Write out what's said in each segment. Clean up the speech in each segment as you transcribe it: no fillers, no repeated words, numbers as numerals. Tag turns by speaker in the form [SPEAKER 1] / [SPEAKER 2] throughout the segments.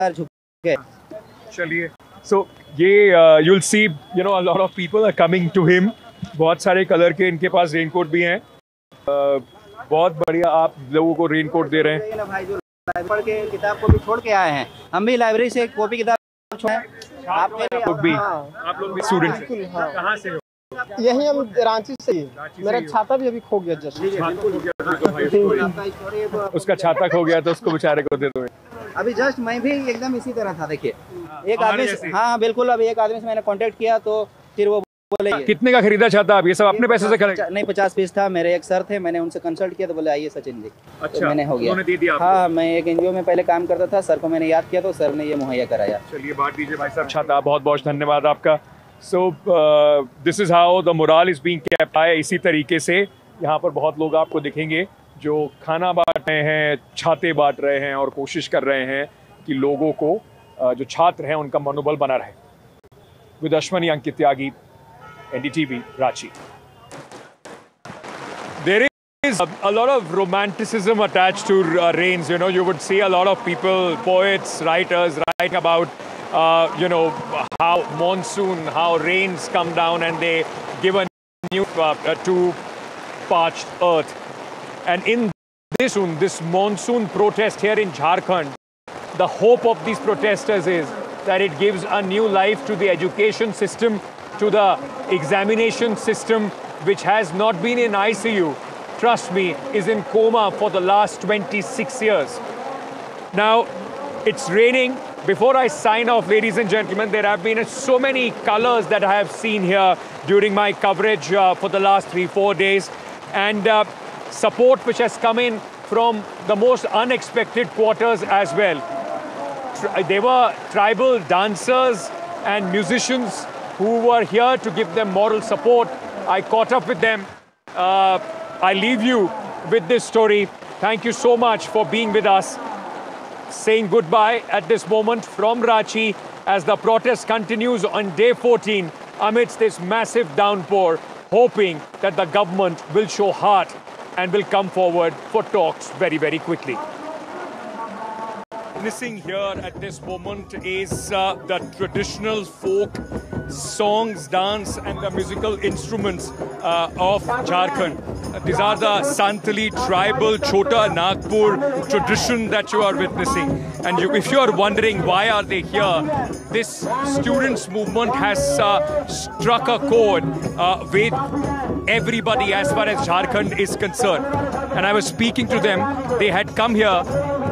[SPEAKER 1] झुके।
[SPEAKER 2] चलिए, so ये you'll see, you know, a lot of people are coming to him. बहुत सारे कलर के इनके पास रेनकोट भी हैं। बहुत बढ़िया, आप लोगों को रेनकोट दे रहे हैं।
[SPEAKER 1] भाई जो पढ़ के किताब को भी छोड़ के आए हैं, हम भी लाइब्रेरी से कॉपी किताब छोड़े। आप
[SPEAKER 2] लोग भी स्टूडेंट कहाँ से हो?
[SPEAKER 3] यही हम रांची से ही। मेरा छाता भी अभी खो गया जस्ट।
[SPEAKER 2] उसका छाता खो गया तो उसको बेचारे को दे दो।
[SPEAKER 1] अभी जस्ट मैं भी एकदम इसी तरह था। देखिए एक आदमी, हाँ बिल्कुल, अभी एक आदमी से मैंने कांटेक्ट किया तो फिर वो बोले
[SPEAKER 2] कितने का खरीदा छाता आप? ये सब अपने पैसे से खरीदा?
[SPEAKER 1] नहीं, 50 पीस था। मेरे एक सर थे, मैंने उनसे कंसल्ट किया तो बोले आइए सचिन जी।
[SPEAKER 2] अच्छा,
[SPEAKER 1] तो मैंने हो गया।
[SPEAKER 2] दे दिया आपको?
[SPEAKER 1] हाँ, मैं एक एनजीओ में पहले काम करता था, सर को मैंने याद किया तो सर ने ये मुहैया कराया।
[SPEAKER 2] चलिए बांट दीजिए भाई साहब छाता। बहुत बहुत धन्यवाद आपका। So this is how the moral is being kept. आए इसी तरीके से यहाँ पर बहुत लोग आपको दिखेंगे जो खाना बांट रहे हैं, छाते बांट रहे हैं और कोशिश कर रहे हैं कि लोगों को जो छात्र हैं उनका मनोबल बना रहे। With Ashwani Ankit Tyagi, NDTV, Ranchi. There is a lot of romanticism attached to rains. You know, you would see a lot of people, poets, writers, write about, you know, how monsoon, how rains come down and they give a new to parched earth. And in this monsoon protest here in Jharkhand, the hope of these protesters is that it gives a new life to the education system, to the examination system, which has not been in ICU, trust me, is in coma for the last 26 years. Now, it's raining. Before I sign off, ladies and gentlemen, there have been so many colors that I have seen here during my coverage for the last 3-4 days. And support which has come in from the most unexpected quarters as well. There were tribal dancers and musicians who were here to give them moral support. I caught up with them. I leave you with this story. Thank you so much for being with us. Saying goodbye at this moment from Ranchi as the protest continues on day 14 amidst this massive downpour, hoping that the government will show heart and will come forward for talks very, very quickly. Witnessing here at this moment is the traditional folk songs, dance and the musical instruments of Jharkhand. These are the Santali tribal Chota Nagpur tradition that you are witnessing. And if you are wondering why are they here, this students movement has struck a chord with everybody as far as Jharkhand is concerned. And I was speaking to them. They had come here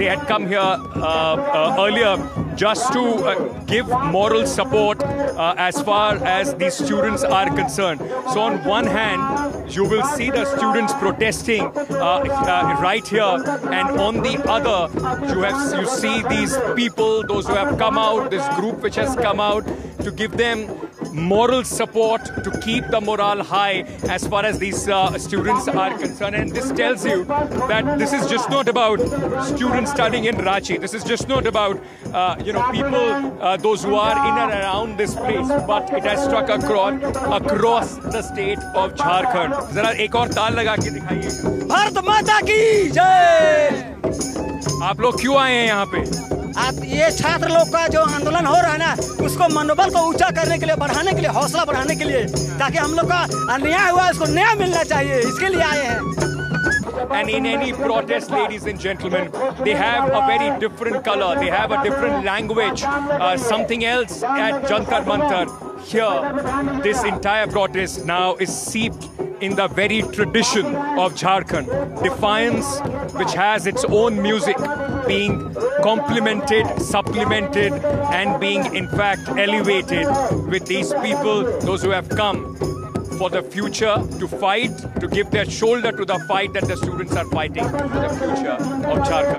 [SPEAKER 2] earlier just to give moral support as far as these students are concerned. So on one hand, you will see the students protesting right here, and on the other, you see these people, those who have come out, this group which has come out to give them moral support, to keep the morale high as far as these students are concerned. And this tells you that this is just not about students studying in Ranchi. This is just not about people, those who are in and around this place, but it has struck across the state of Jharkhand. जरा एक और ताल लगा के दिखाइए। भारत माता की जय। आप लोग क्यों आए हैं यहाँ पे?
[SPEAKER 3] आप ये छात्र लोग का जो आंदोलन हो रहा है ना, उसको मनोबल को ऊंचा करने के लिए, बढ़ाने के लिए, हौसला बढ़ाने के लिए, ताकि हम लोग का अन्याय हुआ उसको न्याय मिलना चाहिए, इसके लिए आए हैं।
[SPEAKER 2] And in any protest, ladies and gentlemen, they have a very different color, they have a different language, something else at Jantar Mantar. Here, this entire protest now is seeped in the very tradition of Jharkhand. Defiance, which has its own music, being complemented, supplemented, and being in fact elevated with these people, those who have come for the future, to fight, to give their shoulder to the fight that the students are fighting for the future of Jharkhand.